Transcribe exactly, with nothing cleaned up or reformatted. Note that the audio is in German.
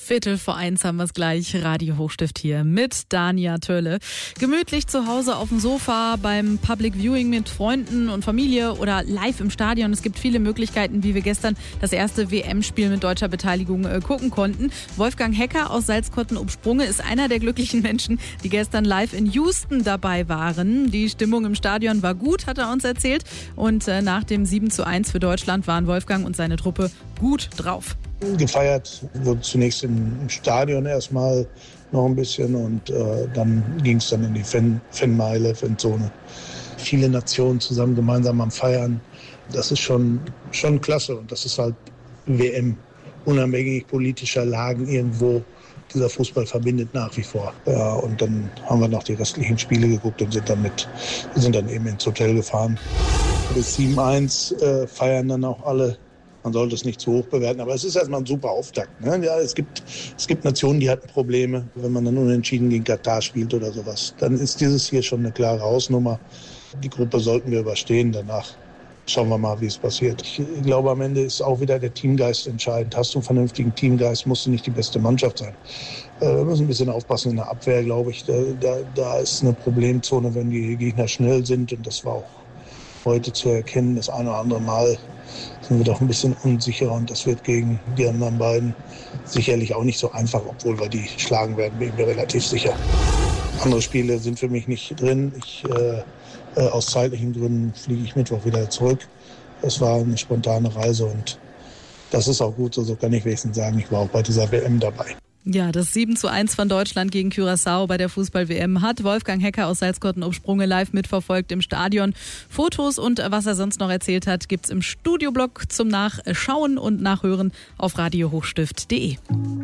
Viertel vor eins haben wir es gleich. Radio Hochstift hier mit Dania Tölle. Gemütlich zu Hause auf dem Sofa, beim Public Viewing mit Freunden und Familie oder live im Stadion. Es gibt viele Möglichkeiten, wie wir gestern das erste W M-Spiel mit deutscher Beteiligung äh, gucken konnten. Wolfgang Hecker aus Salzkotten-ob-Sprunge ist einer der glücklichen Menschen, die gestern live in Houston dabei waren. Die Stimmung im Stadion war gut, hat er uns erzählt. Und äh, nach dem sieben zu eins für Deutschland waren Wolfgang und seine Truppe gut drauf. Gefeiert wurde zunächst im Stadion erstmal noch ein bisschen und äh, dann ging es dann in die Fan, Fanmeile, Fanzone. Viele Nationen zusammen gemeinsam am Feiern. Das ist schon, schon klasse und das ist halt W M. Unabhängig politischer Lagen irgendwo. Dieser Fußball verbindet nach wie vor. Ja, und dann haben wir noch die restlichen Spiele geguckt und sind dann, mit, sind dann eben ins Hotel gefahren. Bis sieben eins äh, feiern dann auch alle. Man sollte es nicht zu hoch bewerten, aber es ist erstmal ein super Auftakt. Ne? Ja, es gibt, es gibt Nationen, die hatten Probleme, wenn man dann unentschieden gegen Katar spielt oder sowas. Dann ist dieses hier schon eine klare Hausnummer. Die Gruppe sollten wir überstehen. Danach schauen wir mal, wie es passiert. Ich glaube, am Ende ist auch wieder der Teamgeist entscheidend. Hast du einen vernünftigen Teamgeist, musst du nicht die beste Mannschaft sein. Wir müssen ein bisschen aufpassen in der Abwehr, glaube ich. Da, da, da ist eine Problemzone, wenn die Gegner schnell sind. Und das war auch heute zu erkennen. Das eine oder andere Mal sind wir doch ein bisschen unsicher. Und das wird gegen die anderen beiden sicherlich auch nicht so einfach, obwohl wir die schlagen werden, bin ich mir relativ sicher. Andere Spiele sind für mich nicht drin. Ich, äh, äh, aus zeitlichen Gründen fliege ich Mittwoch wieder zurück. Es war eine spontane Reise und das ist auch gut so. So kann ich wenigstens sagen, ich war auch bei dieser W M dabei. Ja, das sieben zu eins von Deutschland gegen Curaçao bei der Fußball-W M hat Wolfgang Hecker aus Salzkotten-ob-Sprunge live mitverfolgt im Stadion. Fotos und was er sonst noch erzählt hat, gibt's im Studioblog zum Nachschauen und Nachhören auf radio hochstift punkt de.